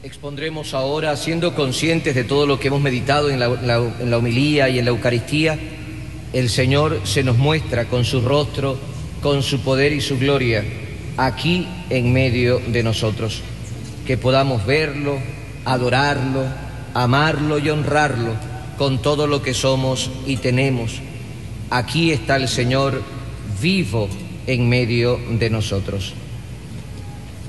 Expondremos ahora, siendo conscientes de todo lo que hemos meditado en la homilía y en la Eucaristía. El Señor se nos muestra con su rostro, con su poder y su gloria, aquí en medio de nosotros. Que podamos verlo, adorarlo, amarlo y honrarlo con todo lo que somos y tenemos. Aquí está el Señor vivo en medio de nosotros.